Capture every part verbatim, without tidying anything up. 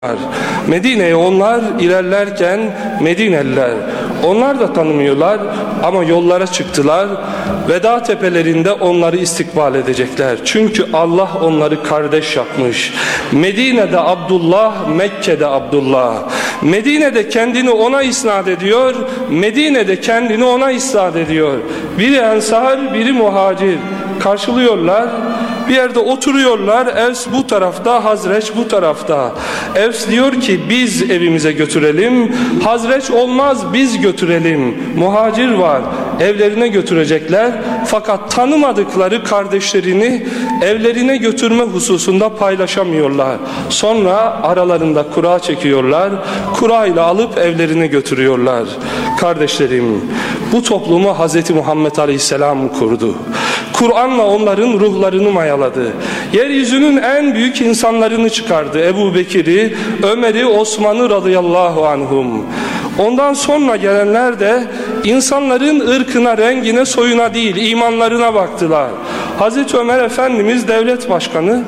Medine'ye onlar ilerlerken Medineliler, onlar da tanımıyorlar ama yollara çıktılar. Veda tepelerinde onları istikbal edecekler. Çünkü Allah onları kardeş yapmış. Medine'de Abdullah, Mekke'de Abdullah. Medine'de kendini ona isnat ediyor, Medine'de kendini ona isnat ediyor. Biri Ensar, biri Muhacir. Karşılıyorlar. Bir yerde oturuyorlar. Evs bu tarafta, Hazreç bu tarafta. Evs diyor ki biz evimize götürelim. Hazreç olmaz, biz götürelim. Muhacir var. Evlerine götürecekler. Fakat tanımadıkları kardeşlerini evlerine götürme hususunda paylaşamıyorlar. Sonra aralarında kura çekiyorlar. Kura ile alıp evlerine götürüyorlar. Kardeşlerim, bu toplumu Hazreti Muhammed Aleyhisselam kurdu. Kur'an'la onların ruhlarını mayaladı. Yeryüzünün en büyük insanlarını çıkardı. Ebu Bekir'i, Ömer'i, Osman'ı radıyallahu anhum. Ondan sonra gelenler de insanların ırkına, rengine, soyuna değil, imanlarına baktılar. Hazreti Ömer Efendimiz devlet başkanı.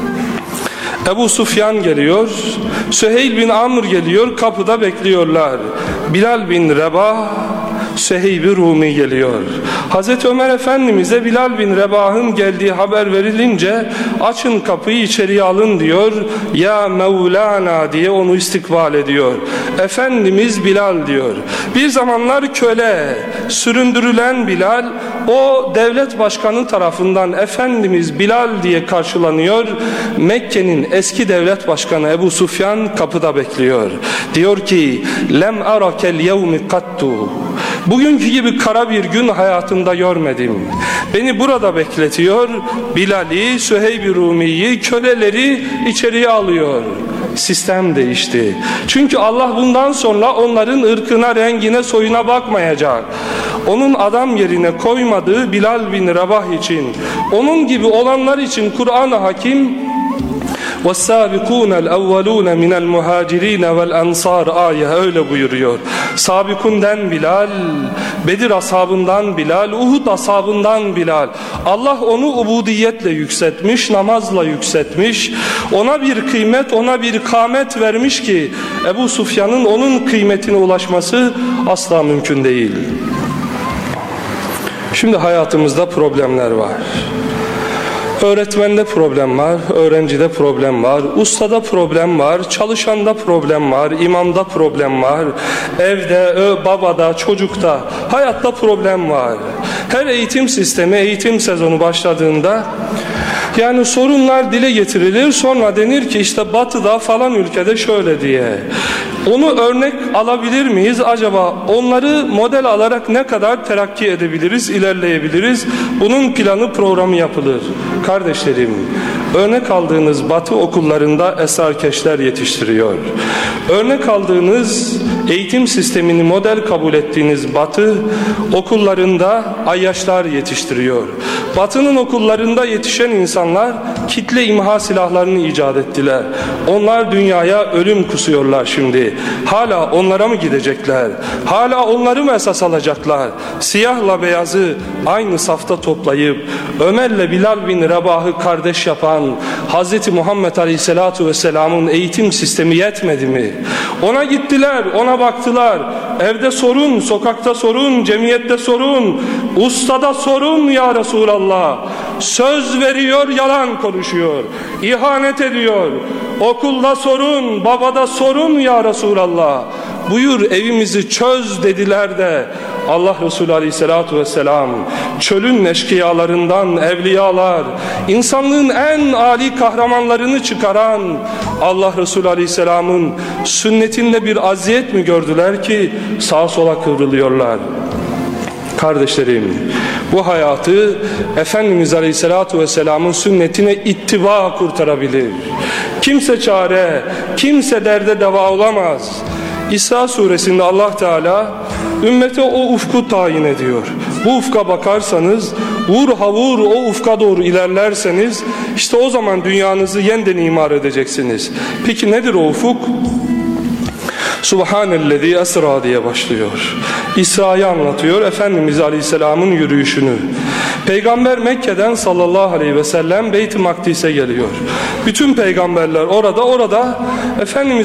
Ebu Sufyan geliyor, Süheyl bin Amr geliyor, kapıda bekliyorlar. Bilal bin Rebah, Süheyb-i Rumi geliyor. Hazreti Ömer Efendimiz'e Bilal bin Rebah'ın geldiği haber verilince açın kapıyı, içeriye alın diyor. Ya Mevlana diye onu istikbal ediyor. Efendimiz Bilal diyor. Bir zamanlar köle, süründürülen Bilal o devlet başkanı tarafından Efendimiz Bilal diye karşılanıyor. Mekke'nin eski devlet başkanı Ebu Sufyan kapıda bekliyor. Diyor ki lem arakel yevmi kattu. Bugünkü gibi kara bir gün hayatımda görmedim. Beni burada bekletiyor. Bilal'i, Süheyb-i Rumi'yi, köleleri içeriye alıyor. Sistem değişti. Çünkü Allah bundan sonra onların ırkına, rengine, soyuna bakmayacak. Onun adam yerine koymadığı Bilal bin Rabah için, onun gibi olanlar için Kur'an-ı Hakim وَالسَّابِقُونَ الْاَوَّلُونَ مِنَ الْمُهَاجِرِينَ وَالْاَنْصَارِ ayet öyle buyuruyor. Sabikun'den Bilal, Bedir ashabından Bilal, Uhud ashabından Bilal. Allah onu ubudiyetle yükseltmiş, namazla yükseltmiş. Ona bir kıymet, ona bir kâmet vermiş ki Ebu Sufyan'ın onun kıymetine ulaşması asla mümkün değil. Şimdi hayatımızda problemler var. Öğretmende problem var, öğrencide problem var, ustada problem var, çalışanda problem var, imamda problem var, evde, babada, çocukta, hayatta problem var. Her eğitim sistemi, eğitim sezonu başladığında yani sorunlar dile getirilir, sonra denir ki işte batıda falan ülkede şöyle diye. Onu örnek alabilir miyiz? Acaba onları model alarak ne kadar terakki edebiliriz, ilerleyebiliriz? Bunun planı, programı yapılır. Kardeşlerim, örnek aldığınız batı okullarında esarkeşler yetiştiriyor. Örnek aldığınız eğitim sistemini model kabul ettiğiniz batı okullarında ayyaşlar yetiştiriyor. Batının okullarında yetişen insanlar kitle imha silahlarını icat ettiler. Onlar dünyaya ölüm kusuyorlar şimdi. Hala onlara mı gidecekler? Hala onları mı esas alacaklar? Siyahla beyazı aynı safta toplayıp Ömer'le Bilal bin Rebah'ı kardeş yapan Hazreti Muhammed Aleyhisselatu Vesselam'ın eğitim sistemi yetmedi mi? Ona gittiler, ona baktılar. Evde sorun, sokakta sorun, cemiyette sorun, ustada sorun ya Resulallah. Söz veriyor, yalan konuşuyor. İhanet ediyor. Okulda sorun, babada sorun ya Resulallah. Buyur evimizi çöz dediler de Allah Resulü Aleyhisselatü Vesselam çölün eşkıyalarından evliyalar, insanlığın en âli kahramanlarını çıkaran Allah Resulü Aleyhisselam'ın sünnetinde bir aziyet mi gördüler ki sağa sola kıvrılıyorlar? Kardeşlerim, bu hayatı Efendimiz Aleyhisselatü Vesselam'ın sünnetine ittiba kurtarabilir. Kimse çare, kimse derde deva olamaz. İsra suresinde Allah Teala ümmete o ufku tayin ediyor. Bu ufka bakarsanız, vur havur o ufka doğru ilerlerseniz işte o zaman dünyanızı yeniden imar edeceksiniz. Peki nedir o ufuk? Subhanellezi esra diye başlıyor. İsra'yı anlatıyor, Efendimiz Aleyhisselam'ın yürüyüşünü. Peygamber Mekke'den sallallahu aleyhi ve sellem Beyt-i Makdis'e geliyor. Bütün peygamberler orada, orada Efendimiz